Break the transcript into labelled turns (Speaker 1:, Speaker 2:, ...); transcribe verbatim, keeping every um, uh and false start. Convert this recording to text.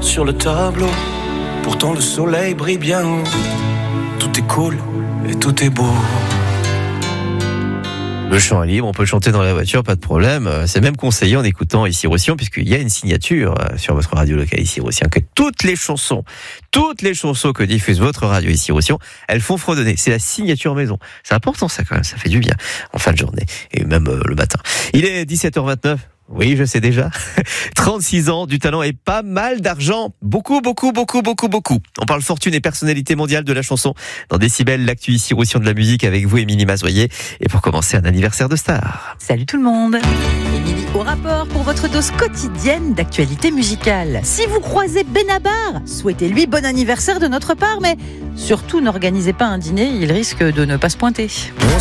Speaker 1: sur le tableau. Pourtant le soleil brille bien haut. Tout est cool et tout est beau.
Speaker 2: Le chant est libre, on peut chanter dans la voiture, pas de problème. C'est même conseillé en écoutant Ici Roussillon, puisqu'il y a une signature sur votre radio locale Ici Roussillon, que toutes les chansons, toutes les chansons que diffuse votre radio Ici Roussillon, elles font fredonner. C'est la signature maison. C'est important ça quand même, ça fait du bien en fin de journée et même euh, le matin. Il est dix-sept heures vingt-neuf. Oui, je sais déjà. trente-six ans, du talent et pas mal d'argent. Beaucoup, beaucoup, beaucoup, beaucoup, beaucoup. On parle fortune et personnalité mondiale de la chanson. Dans Décibel, l'actu Ici Roussillon de la musique avec vous, Émilie Mazoyer. Et pour commencer, un anniversaire de star.
Speaker 3: Salut tout le monde. Émilie au rapport pour votre dose quotidienne d'actualité musicale. Si vous croisez Benabar, souhaitez-lui bon anniversaire de notre part, mais surtout n'organisez pas un dîner, il risque de ne pas se pointer.
Speaker 1: On